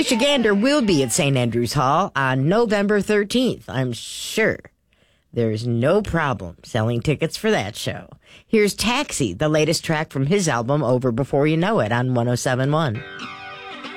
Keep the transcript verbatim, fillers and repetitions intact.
Michigander will be at Saint Andrews Hall on November thirteenth, I'm sure. There's no problem selling tickets for that show. Here's Taxi, the latest track from his album Over Before You Know It on one oh seven point one.